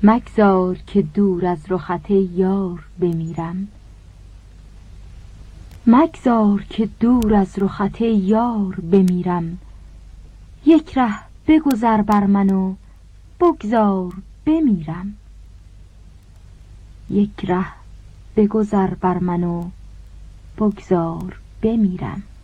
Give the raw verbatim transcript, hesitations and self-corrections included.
مگذار که دور از رخت یار بمیرم. مگذار که دور از رخت یار بمیرم. یک ره بگذر بر من و بگذار بمیرم. یک ره بگذر بر من و بگذار بمیرم.